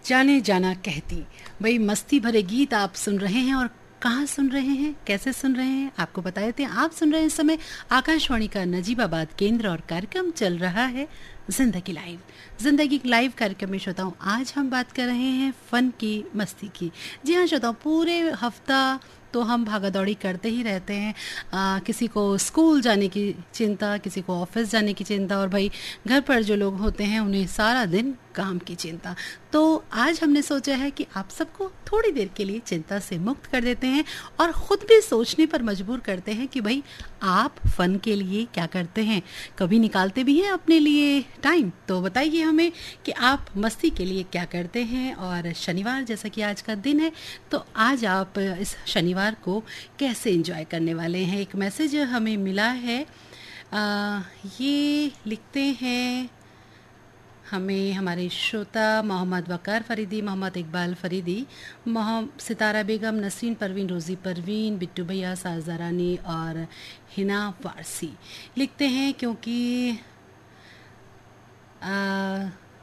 जाने जाना कहती। भाई मस्ती भरे गीत आप सुन रहे हैं और कहाँ सुन रहे हैं, कैसे सुन रहे हैं, आपको बता देते हैं। आप सुन रहे हैं इस समय आकाशवाणी का नजीबाबाद केंद्र और कार्यक्रम चल रहा है जिंदगी लाइव। जिंदगी लाइव कार्यक्रम में श्रोताओं आज हम बात कर रहे हैं फन की, मस्ती की। जी हाँ श्रोताओं, पूरे हफ्ता तो हम भागा दौड़ी करते ही रहते हैं। किसी को स्कूल जाने की चिंता, किसी को ऑफिस जाने की चिंता, और भाई घर पर जो लोग होते हैं उन्हें सारा दिन काम की चिंता। तो आज हमने सोचा है कि आप सबको थोड़ी देर के लिए चिंता से मुक्त कर देते हैं और ख़ुद भी सोचने पर मजबूर करते हैं कि भाई आप फ़न के लिए क्या करते हैं, कभी निकालते भी हैं अपने लिए टाइम। तो बताइए हमें कि आप मस्ती के लिए क्या करते हैं। और शनिवार जैसा कि आज का दिन है, तो आज आप इस शनिवार को कैसे एंजॉय करने वाले हैं। एक मैसेज हमें मिला है, ये लिखते हैं हमें हमारे श्रोता मोहम्मद वकार फरीदी, मोहम्मद इकबाल फरीदी, मोहम्मद सितारा बेगम, नसरीन परवीन, रोज़ी परवीन, बिट्टू भैया, साजदा रानी और हिना फारसी। लिखते हैं क्योंकि